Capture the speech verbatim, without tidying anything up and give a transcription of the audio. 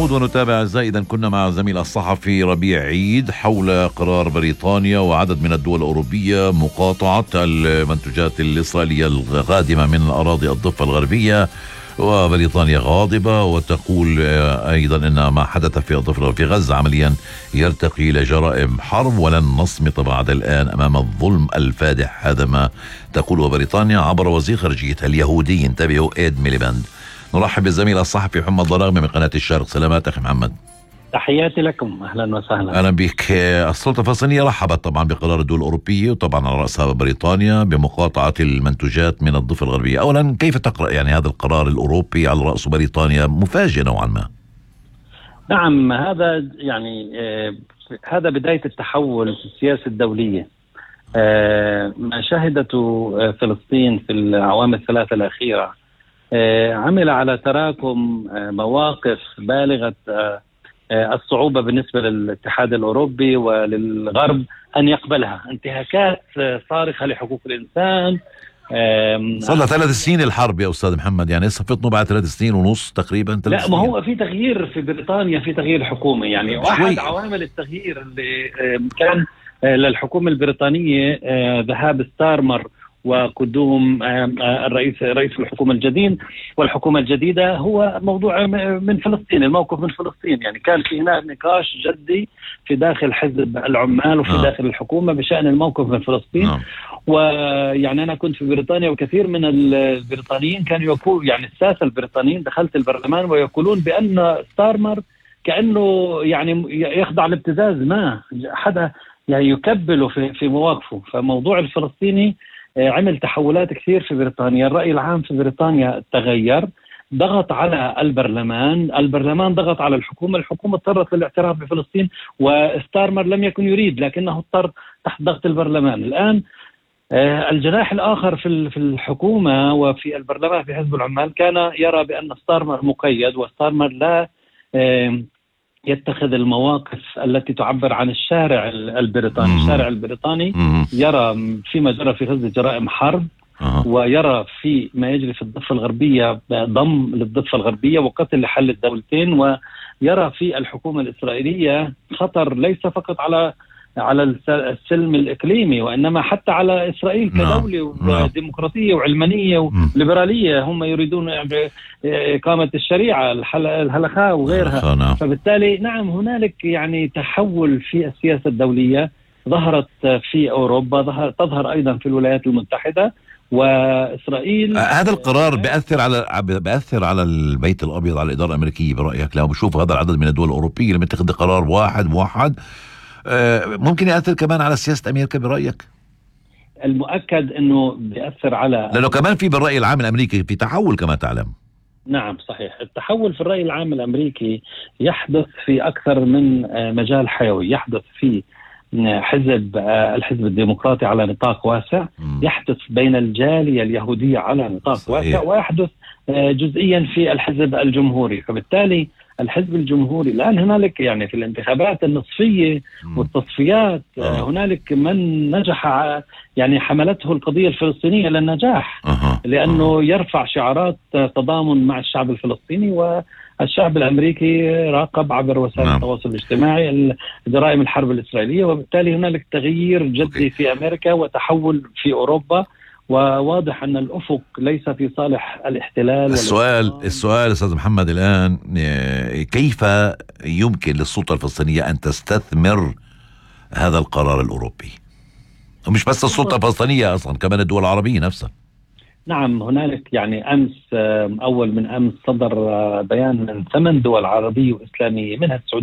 نعود ونتابع أعزائي. إذا كنا مع زميل الصحفي ربيع عيد حول قرار بريطانيا وعدد من الدول الأوروبية مقاطعة المنتجات الإسرائيلية القادمة من أراضي الضفة الغربية، وبريطانيا غاضبة وتقول أيضا أن ما حدث في الضفة في غزة عمليا يرتقي إلى جرائم حرب ولن نصمت بعد الآن أمام الظلم الفادح. هذا ما تقوله بريطانيا عبر وزير خارجيتها اليهودي، انتبهوا، إيد ميليباند. نرحب بالزميل الصحفي محمد ضراغمي من قناة الشرق. سلامات أخي محمد. تحياتي لكم، أهلا وسهلا. أهلا بك. السلطة الفلسطينية رحبت طبعا بقرار الدول الأوروبية وطبعا على رأسها بريطانيا بمقاطعة المنتوجات من الضفة الغربية. أولا كيف تقرأ يعني هذا القرار الأوروبي على رأس بريطانيا؟ مفاجئ نوعا ما. نعم، هذا يعني آه هذا بداية التحول في السياسة الدولية. آه ما شهدته آه فلسطين في الأعوام الثلاثة الأخيرة آه عمل على تراكم آه مواقف بالغة آه الصعوبة بالنسبة للاتحاد الأوروبي وللغرب أن يقبلها. انتهاكات صارخة لحقوق الإنسان. صار لها ثلاث سنين الحرب يا أستاذ محمد، يعني لسه فطنوا بعد ثلاث سنين ونص تقريبا. لا، ما هو في تغيير في بريطانيا، في تغيير حكومي. يعني واحد عوامل التغيير اللي كان للحكومة البريطانية ذهاب ستارمر وقدوم الرئيس رئيس الحكومة الجديد والحكومة الجديدة هو موضوع من فلسطين، الموقف من فلسطين. يعني كان في هناك نقاش جدي في داخل حزب العمال وفي آه. داخل الحكومة بشأن الموقف من فلسطين. آه. ويعني أنا كنت في بريطانيا وكثير من البريطانيين كانوا يقولوا، يعني الساسة البريطانيين، دخلت البرلمان ويقولون بأن ستارمر كأنه يعني يخضع لابتزاز، ما حدا يعني يكبله في في مواقفه. فموضوع الفلسطيني عمل تحولات كثير في بريطانيا. الرأي العام في بريطانيا تغير، ضغط على البرلمان، البرلمان ضغط على الحكومة، الحكومة اضطرت للاعتراف بفلسطين، وستارمر لم يكن يريد لكنه اضطر تحت ضغط البرلمان. الآن الجناح الآخر في في الحكومة وفي البرلمان في حزب العمال كان يرى بأن ستارمر مقيد، وستارمر لا يتخذ المواقف التي تعبر عن الشارع البريطاني. مم. الشارع البريطاني مم. يرى فيما جرى في غزة جرائم حرب، أه. ويرى في ما يجري في الضفة الغربية ضم للضفة الغربية وقتل لحل الدولتين، ويرى في الحكومة الإسرائيلية خطر ليس فقط على على السلم الإقليمي وإنما حتى على إسرائيل كدولة وديمقراطية وعلمانية وليبرالية. هم يريدون إقامة الشريعة، الهلخاء وغيرها. فبالتالي نعم هنالك يعني تحول في السياسة الدولية ظهرت في أوروبا، ظهر تظهر أيضا في الولايات المتحدة وإسرائيل. هذا القرار بيأثر على بيأثر على البيت الأبيض، على الإدارة الأمريكية برأيك؟ لو بشوف هذا العدد من الدول الأوروبية لما تاخذ قرار واحد موحد ممكن يأثر كمان على سياسة أمريكا برأيك؟ المؤكد أنه بيأثر على، لأنه كمان في بالرأي العام الأمريكي في تحول كما تعلم. نعم صحيح، التحول في الرأي العام الأمريكي يحدث في أكثر من مجال حيوي. يحدث في حزب الحزب الديمقراطي على نطاق واسع، م. يحدث بين الجالية اليهودية على نطاق صحيح. واسع، ويحدث جزئيا في الحزب الجمهوري. فبالتالي الحزب الجمهوري الآن هنالك يعني في الانتخابات النصفية والتصفيات آه. هنالك من نجح يعني حملته القضية الفلسطينية للنجاح، آه. لأنه آه. يرفع شعارات تضامن مع الشعب الفلسطيني، والشعب الأمريكي راقب عبر وسائل نعم. التواصل الاجتماعي جرائم الحرب الإسرائيلية. وبالتالي هنالك تغيير جدي أوكي. في أمريكا وتحول في أوروبا، وواضح أن الأفق ليس في صالح الاحتلال. السؤال السؤال أستاذ محمد الآن، كيف يمكن للسلطة الفلسطينية أن تستثمر هذا القرار الأوروبي؟ ومش بس السلطة الفلسطينية، أصلا كمان الدول العربية نفسها. نعم هنالك يعني أمس أول من أمس صدر بيان من ثمان دول عربية وإسلامية منها السعودية